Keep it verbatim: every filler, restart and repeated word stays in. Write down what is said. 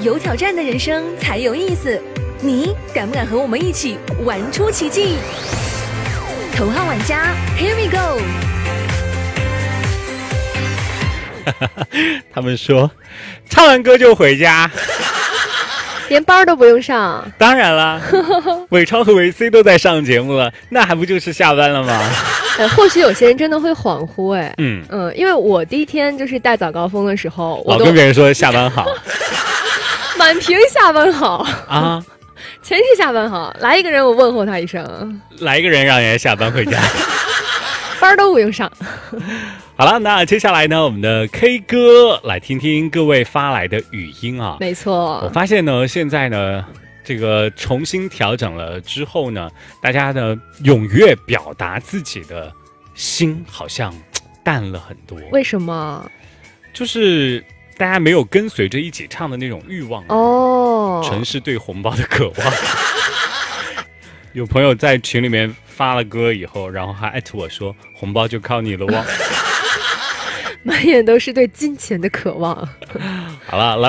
有挑战的人生才有意思，你敢不敢和我们一起玩出奇迹？头号玩家 Here we go。 他们说唱完歌就回家， 连班都不用上。 当然了，伟超和维 C 都在上节目了，那还不就是下班了吗？ 哎，或许有些人真的会恍惚。哎， 嗯嗯，因为我第一天就是大早高峰的时候，我老都跟别人说下班好满屏下班好啊， 全是下班好，来一个人我问候他一声， 来一个人让人家下班回家班都不用上。 好了，那接下来呢，我们的 K 歌来听听各位发来的语音啊。 没错， 我发现呢，现在呢，这个重新调整了之后呢，大家呢踊跃表达自己的心好像淡了很多。 为什么？ 就是大家没有跟随着一起唱的那种欲望哦， 城市对红包的渴望。有朋友在群里面发了歌以后，然后还艾特我说红包就靠你了，旺。 满眼都是对金钱的渴望。 好了，来。